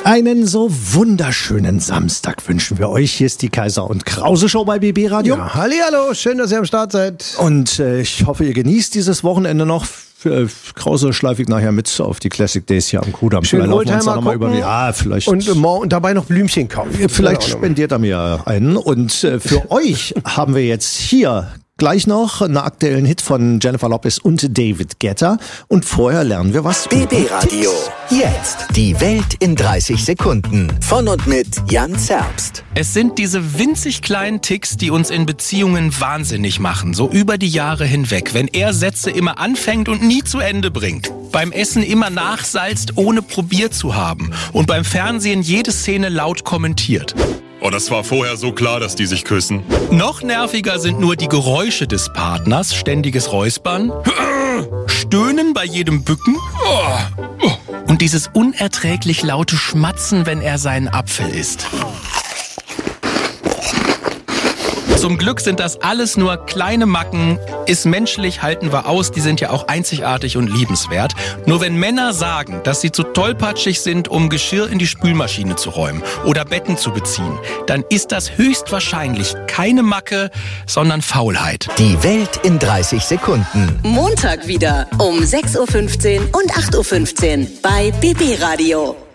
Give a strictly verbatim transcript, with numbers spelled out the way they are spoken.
Einen so wunderschönen Samstag wünschen wir euch. Hier ist die Kaiser und Krause Show bei B B Radio. Ja, hallihallo, schön, dass ihr am Start seid. Und äh, ich hoffe, ihr genießt dieses Wochenende noch. Für Krause schleife ich nachher mit auf die Classic Days hier am Kudamm. Schön Oldtimer gucken über, ja, vielleicht. Und, und dabei noch Blümchen kaufen. Vielleicht spendiert er mir einen. Und äh, für euch haben wir jetzt hier gleich noch einen aktuellen Hit von Jennifer Lopez und David Guetta. Und vorher lernen wir was. B B Radio. Jetzt die Welt in dreißig Sekunden. Von und mit Jan Zerbst. Es sind diese winzig kleinen Ticks, die uns in Beziehungen wahnsinnig machen. So über die Jahre hinweg. Wenn er Sätze immer anfängt und nie zu Ende bringt. Beim Essen immer nachsalzt, ohne probiert zu haben. Und beim Fernsehen jede Szene laut kommentiert. Oh, das war vorher so klar, dass die sich küssen. Noch nerviger sind nur die Geräusche des Partners, ständiges Räuspern, Stöhnen bei jedem Bücken und dieses unerträglich laute Schmatzen, wenn er seinen Apfel isst. Zum Glück sind das alles nur kleine Macken, ist menschlich, halten wir aus, die sind ja auch einzigartig und liebenswert. Nur wenn Männer sagen, dass sie zu tollpatschig sind, um Geschirr in die Spülmaschine zu räumen oder Betten zu beziehen, dann ist das höchstwahrscheinlich keine Macke, sondern Faulheit. Die Welt in dreißig Sekunden. Montag wieder um sechs Uhr fünfzehn und acht Uhr fünfzehn bei B B Radio.